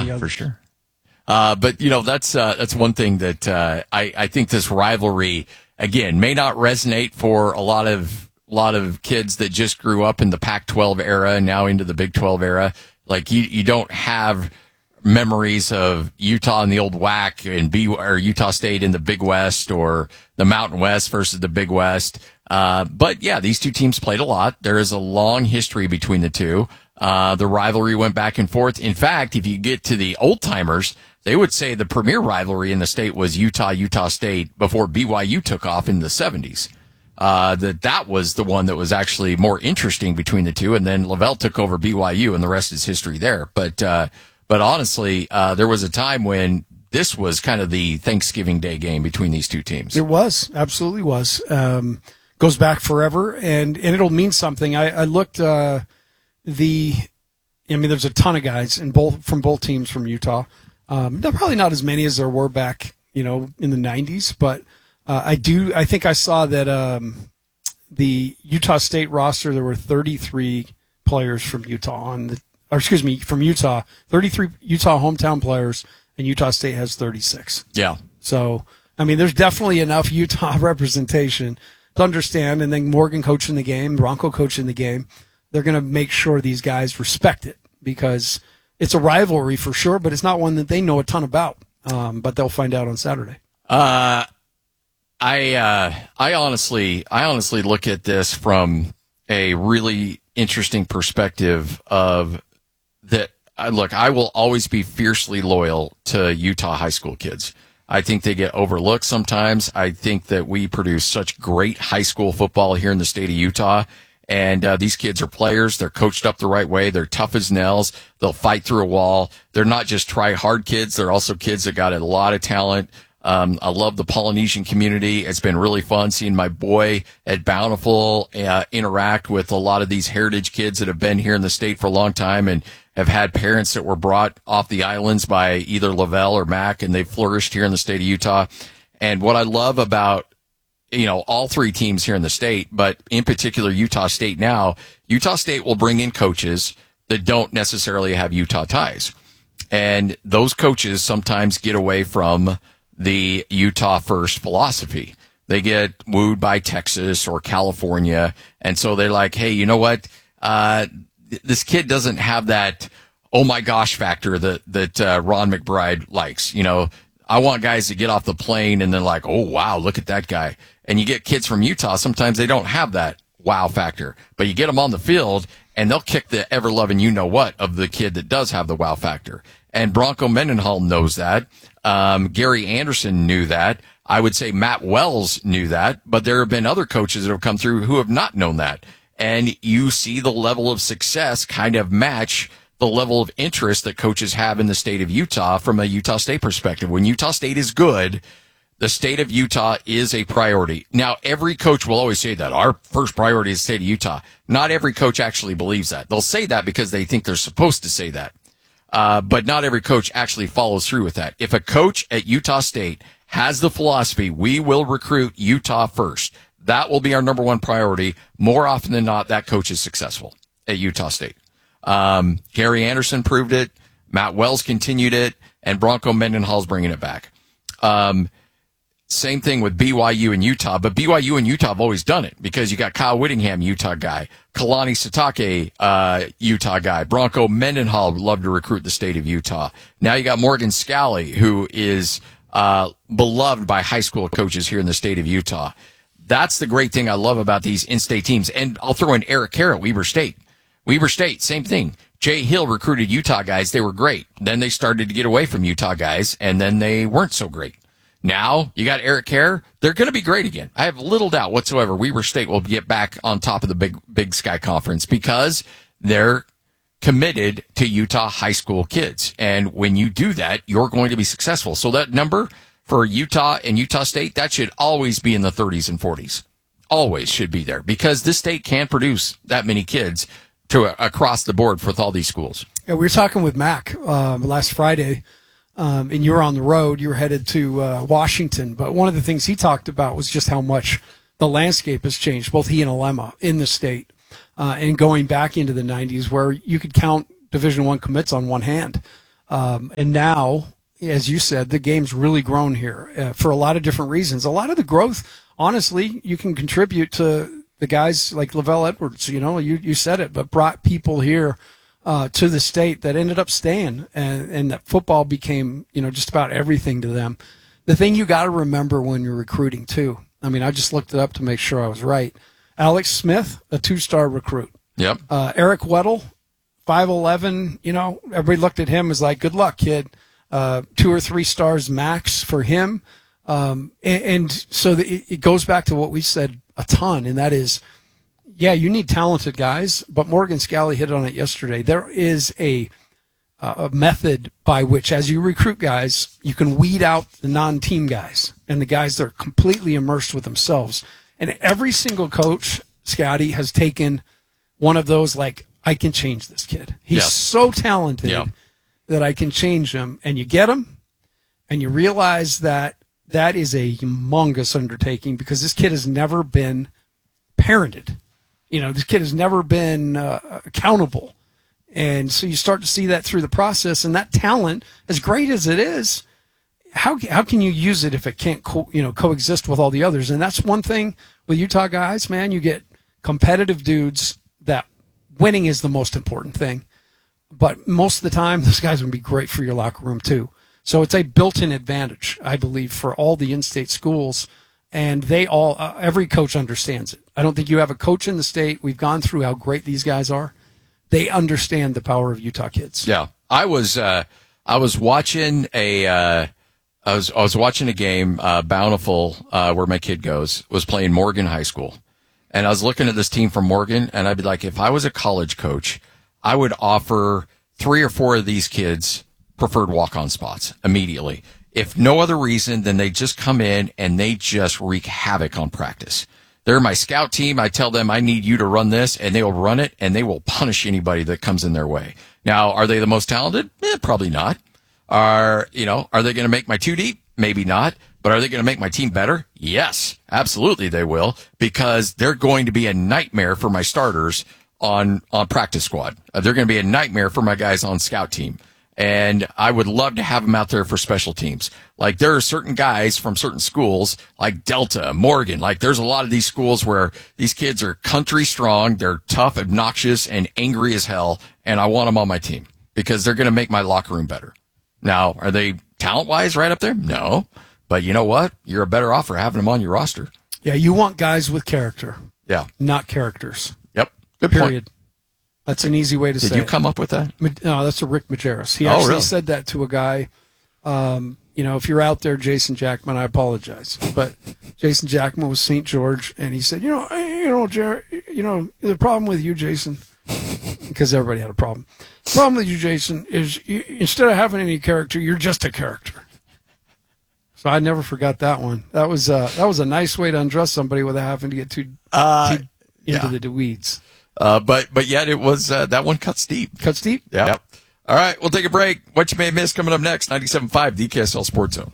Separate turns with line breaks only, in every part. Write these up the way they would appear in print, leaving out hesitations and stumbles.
Yeah,
for sure. But that's one thing that I think this rivalry again may not resonate for a lot of kids that just grew up in the Pac-12 era and now into the Big 12 era. Like you don't have memories of Utah in the old WAC and or Utah State in the Big West or the Mountain West versus the Big West. But yeah, these two teams played a lot. There is a long history between the two. The rivalry went back and forth. In fact, if you get to the old timers, they would say the premier rivalry in the state was Utah State before BYU took off in the 70s. That was the one that was actually more interesting between the two. And then Lavelle took over BYU and the rest is history there. But honestly, there was a time when this was kind of the Thanksgiving Day game between these two teams.
It was, absolutely was. Goes back forever, and it'll mean something. I looked, there's a ton of guys from both teams from Utah. They're probably not as many as there were back, in the 90s, but I think I saw that the Utah State roster, there were 33 players from Utah from Utah, 33 Utah hometown players, and Utah State has 36.
Yeah.
So, there's definitely enough Utah representation to understand, and then Morgan coaching the game, Bronco coaching the game, they're going to make sure these guys respect it because it's a rivalry for sure, but it's not one that they know a ton about. But they'll find out on Saturday.
I honestly look at this from a really interesting perspective of that. Look, I will always be fiercely loyal to Utah high school kids. I think they get overlooked sometimes. I think that we produce such great high school football here in the state of Utah. And these kids are players. They're coached up the right way. They're tough as nails. They'll fight through a wall. They're not just try-hard kids. They're also kids that got a lot of talent. I love the Polynesian community. It's been really fun seeing my boy at Bountiful interact with a lot of these heritage kids that have been here in the state for a long time and have had parents that were brought off the islands by either Lavelle or Mac, and they've flourished here in the state of Utah. And what I love about all three teams here in the state, but in particular Utah State now, Utah State will bring in coaches that don't necessarily have Utah ties. And those coaches sometimes get away from the Utah first philosophy. They get wooed by Texas or California. And so they're like, hey, you know what? This kid doesn't have that, oh my gosh factor that Ron McBride likes. I want guys to get off the plane and then like, oh wow, look at that guy. And you get kids from Utah, sometimes they don't have that wow factor, but you get them on the field and they'll kick the ever-loving you-know-what of the kid that does have the wow factor. And Bronco Mendenhall knows that. Gary Anderson knew that. I would say Matt Wells knew that, but there have been other coaches that have come through who have not known that. And you see the level of success kind of match the level of interest that coaches have in the state of Utah from a Utah State perspective. When Utah State is good, the state of Utah is a priority. Now, every coach will always say that our first priority is the state of Utah. Not every coach actually believes that. They'll say that because they think they're supposed to say that. But not every coach actually follows through with that. If a coach at Utah State has the philosophy, we will recruit Utah first, that will be our number one priority. More often than not, that coach is successful at Utah State. Gary Anderson proved it. Matt Wells continued it, and Bronco Mendenhall's bringing it back. Same thing with BYU and Utah, but BYU and Utah have always done it because you got Kyle Whittingham, Utah guy, Kalani Sitake, Utah guy, Bronco Mendenhall loved to recruit the state of Utah. Now you got Morgan Scally, who is beloved by high school coaches here in the state of Utah. That's the great thing I love about these in-state teams. And I'll throw in Eric Kerr at Weber State. Weber State, same thing. Jay Hill recruited Utah guys. They were great. Then they started to get away from Utah guys, and then they weren't so great. Now you got Eric Kerr. They're going to be great again. I have little doubt whatsoever Weber State will get back on top of the Big Sky Conference because they're committed to Utah high school kids. And when you do that, you're going to be successful. So that number for Utah and Utah State, that should always be in the 30s and 40s. Always should be there because this state can produce that many kids across the board with all these schools.
Yeah, we were talking with Mac last Friday, and you were on the road. You were headed to Washington. But one of the things he talked about was just how much the landscape has changed, both he and Alema in the state, and going back into the 90s where you could count Division I commits on one hand. And now, as you said, the game's really grown here for a lot of different reasons. A lot of the growth, honestly, you can contribute to the guys like Lavelle Edwards. You said it, but brought people here to the state that ended up staying, and that football became, just about everything to them. The thing you got to remember when you're recruiting too. I mean, I just looked it up to make sure I was right. Alex Smith, a 2-star recruit.
Yep.
Eric Weddle, 5'11", everybody looked at him as like, good luck, kid. 2 or 3 stars max for him. And so it goes back to what we said a ton, and that is, yeah, you need talented guys, but Morgan Scally hit on it yesterday. There is a method by which, as you recruit guys, you can weed out the non-team guys and the guys that are completely immersed with themselves. And every single coach, Scotty, has taken one of those, like, I can change this kid. He's so talented that I can change him. And you get him, and you realize that is a humongous undertaking because this kid has never been parented. This kid has never been accountable. And so you start to see that through the process, and that talent, as great as it is, how can you use it if it can't coexist with all the others? And that's one thing with Utah guys, man. You get competitive dudes that winning is the most important thing, but most of the time those guys would be great for your locker room too. So it's a built-in advantage, I believe, for all the in-state schools, and they all every coach understands it. I don't think you have a coach in the state. We've gone through how great these guys are. They understand the power of Utah kids.
Yeah, I was watching I was watching a game. Bountiful, where my kid goes, was playing Morgan High School, and I was looking at this team from Morgan, and I'd be like, if I was a college coach, I would offer 3 or 4 of these kids preferred walk-on spots immediately. If no other reason, then they just come in and they just wreak havoc on practice. They're my scout team. I tell them I need you to run this, and they will run it, and they will punish anybody that comes in their way. Now, are they the most talented? Probably not. Are they going to make my 2 deep? Maybe not. But are they going to make my team better? Yes, absolutely they will, because they're going to be a nightmare for my starters on practice squad. They're going to be a nightmare for my guys on scout team. And I would love to have them out there for special teams. Like, there are certain guys from certain schools, like Delta, Morgan. Like, there's a lot of these schools where these kids are country strong, they're tough, obnoxious, and angry as hell, and I want them on my team because they're going to make my locker room better. Now, are they talent-wise right up there? No. But you know what? You're a better off for having them on your roster.
Yeah, you want guys with character.
Yeah.
Not characters.
Yep. Good
Period.
point.
That's an easy way to say it.
Did you come up with that?
No, that's a Rick Majerus. He actually
really?
said that to a guy. If you're out there, Jason Jackman, I apologize. But Jason Jackman was St. George, and he said, Jared, the problem with you, Jason, because everybody had a problem. The problem with you, Jason, is instead of having any character, you're just a character. So I never forgot that one. That was a nice way to undress somebody without having to get too into the weeds.
But yet it was, that one cuts deep.
Cuts deep?
Yeah. Yep. All right, we'll take a break. What you may have missed coming up next, 97.5, the KSL Sports Zone.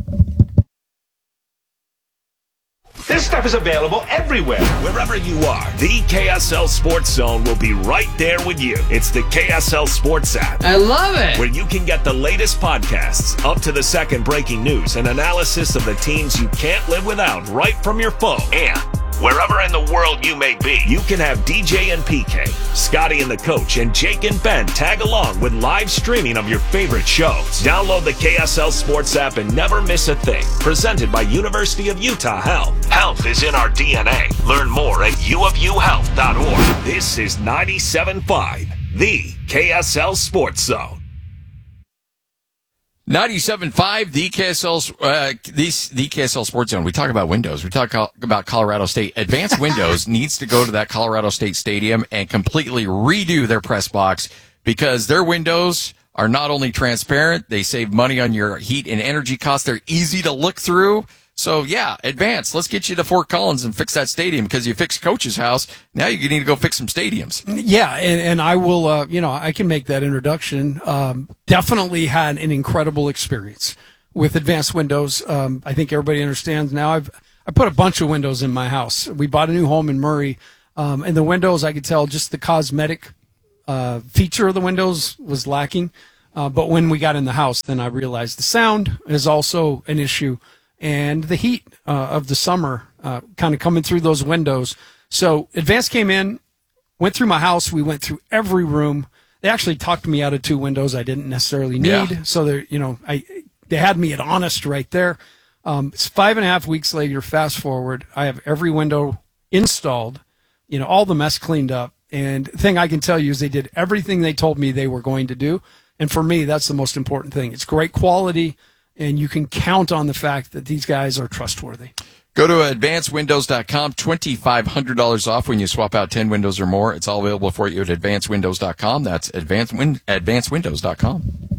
This stuff is available everywhere. Wherever you are, the KSL Sports Zone will be right there with you. It's the KSL Sports app.
I love it.
Where you can get the latest podcasts, up to the second breaking news, and analysis of the teams you can't live without right from your phone. And wherever in the world you may be, you can have DJ and PK, Scotty and the Coach, and Jake and Ben tag along with live streaming of your favorite shows. Download the KSL Sports app and never miss a thing. Presented by University of Utah Health. Health is in our DNA. Learn more at uofuhealth.org. This is 97.5, the KSL Sports Zone.
97.5, the KSL Sports Zone. We talk about windows. We talk about Colorado State. Advanced Windows needs to go to that Colorado State Stadium and completely redo their press box because their windows are not only transparent, they save money on your heat and energy costs. They're easy to look through. So, yeah, Advanced, let's get you to Fort Collins and fix that stadium because you fixed Coach's house. Now you need to go fix some stadiums.
Yeah, and I will, I can make that introduction. Definitely had an incredible experience with Advanced Windows. I think everybody understands now. I put a bunch of windows in my house. We bought a new home in Murray, and the windows, I could tell just the cosmetic feature of the windows was lacking. But when we got in the house, then I realized the sound is also an issue, and the heat of the summer kind of coming through those windows. So Advance came in, went through my house. We went through every room. They actually talked me out of 2 windows I didn't necessarily need.
Yeah.
So they had me at honest right there. It's 5.5 weeks later, fast forward. I have every window installed, all the mess cleaned up. And the thing I can tell you is they did everything they told me they were going to do. And for me, that's the most important thing. It's great quality, and you can count on the fact that these guys are trustworthy.
Go to advancedwindows.com, $2,500 off when you swap out 10 windows or more. It's all available for you at advancedwindows.com. That's advancedwindows.com.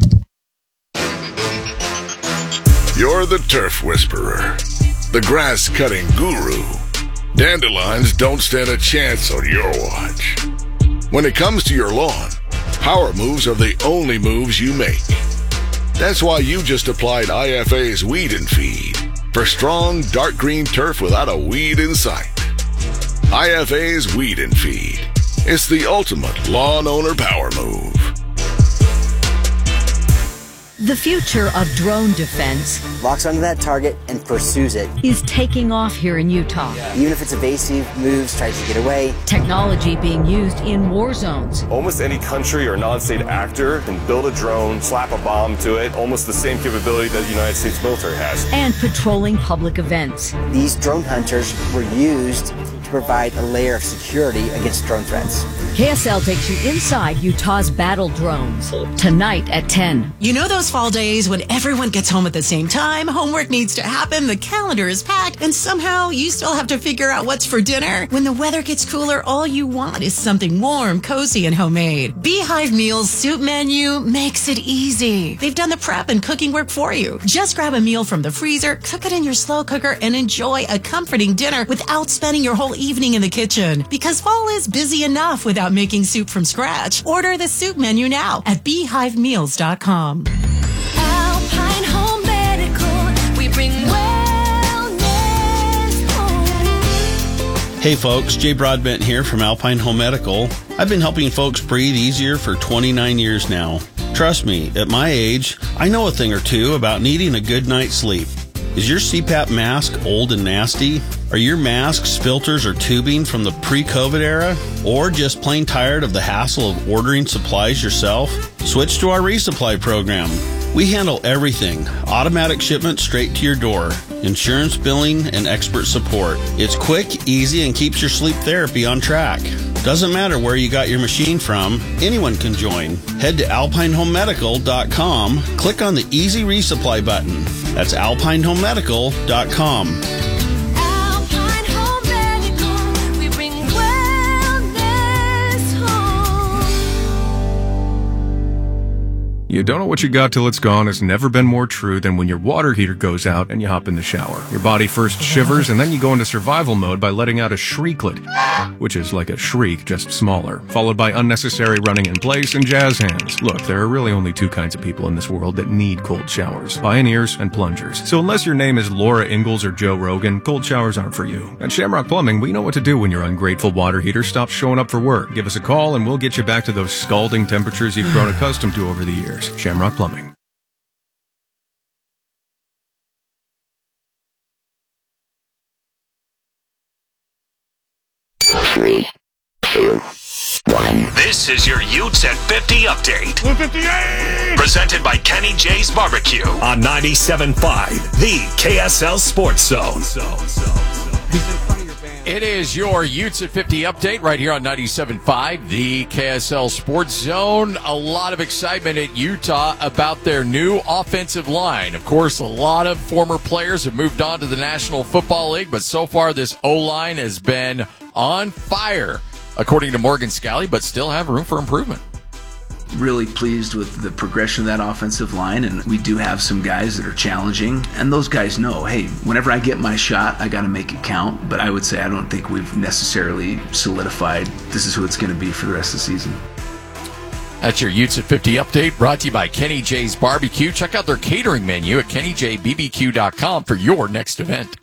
You're the turf whisperer, the grass-cutting guru. Dandelions don't stand a chance on your watch. When it comes to your lawn, power moves are the only moves you make. That's why you just applied IFA's Weed and Feed for strong, dark green turf without a weed in sight. IFA's Weed and Feed. It's the ultimate lawn owner power move.
The future of drone defense
locks onto that target and pursues it.
is taking off here in Utah.
Even if it's evasive, moves, tries to get away.
Technology being used in war zones.
Almost any country or non-state actor can build a drone, slap a bomb to it, almost the same capability that the United States military has.
And patrolling public events.
These drone hunters were used to provide a layer of security against drone threats.
KSL takes you inside Utah's battle drones. Tonight at 10.
You know those fall days when everyone gets home at the same time, homework needs to happen, the calendar is packed, and somehow you still have to figure out what's for dinner? When the weather gets cooler, all you want is something warm, cozy, and homemade. Beehive Meals soup menu makes it easy. They've done the prep and cooking work for you. Just grab a meal from the freezer, cook it in your slow cooker, and enjoy a comforting dinner without spending your whole evening in the kitchen. Because fall is busy enough without making soup from scratch. Order the soup menu now at beehivemeals.com.
Alpine Home Medical, we bring wellness home.
Hey folks, Jay Broadbent here from Alpine Home Medical. I've been helping folks breathe easier for 29 years now. Trust me, at my age, I know a thing or two about needing a good night's sleep. Is your CPAP mask old and nasty? Are your masks, filters, or tubing from the pre-COVID era? Or just plain tired of the hassle of ordering supplies yourself? Switch to our resupply program. We handle everything. Automatic shipment straight to your door. Insurance billing and expert support. It's quick, easy, and keeps your sleep therapy on track. Doesn't matter where you got your machine from, anyone can join. Head to alpinehomemedical.com, click on the Easy Resupply button. That's alpinehomemedical.com.
Alpine Home Medical, we bring wellness home.
You don't know what you got till it's gone has never been more true than when your water heater goes out and you hop in the shower. Your body first shivers and then you go into survival mode by letting out a shrieklet, which is like a shriek, just smaller, followed by unnecessary running in place and jazz hands. Look, there are really only 2 kinds of people in this world that need cold showers, pioneers and plungers. So unless your name is Laura Ingalls or Joe Rogan, cold showers aren't for you. At Shamrock Plumbing, we know what to do when your ungrateful water heater stops showing up for work. Give us a call and we'll get you back to those scalding temperatures you've grown accustomed to over the years. Shamrock Plumbing.
Three, two, one. This is your Utes at 50 update. 58! Presented by Kenny J's Barbecue on 97.5, the KSL Sports Zone.
It is your Utes at 50 update right here on 97.5, the KSL Sports Zone. A lot of excitement at Utah about their new offensive line. Of course, a lot of former players have moved on to the National Football League, but so far this O-line has been on fire, according to Morgan Scalley, but still have room for improvement.
Really pleased with the progression of that offensive line, and we do have some guys that are challenging, and those guys know, hey, whenever I get my shot, I got to make it count. But I would say I don't think we've necessarily solidified this is who it's going to be for the rest of the season.
That's your Utes at 50 update, brought to you by Kenny J's Barbecue. Check out their catering menu at kennyjbbq.com for your next event.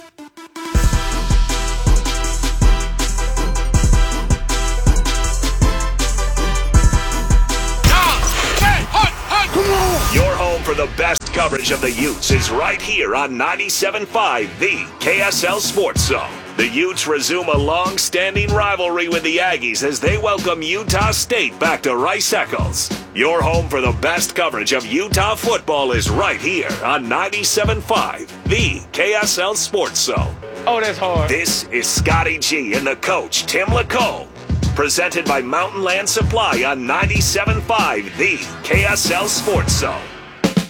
Come on!
for the best coverage of the Utes is right here on 97.5, the KSL Sports Zone. The Utes resume a long-standing rivalry with the Aggies as they welcome Utah State back to Rice-Eccles. Your home for the best coverage of Utah football is right here on 97.5, the KSL Sports Zone.
Oh, that's hard.
This is Scotty G and the coach, Tim Lacombe. Presented by Mountain Land Supply on 97.5, the KSL Sports Zone.